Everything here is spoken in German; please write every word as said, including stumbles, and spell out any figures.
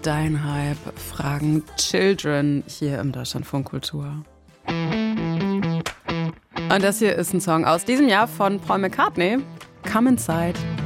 dein Hype? Fragen Children hier im Deutschlandfunk Kultur. Und das hier ist ein Song aus diesem Jahr von Paul McCartney, Come Inside.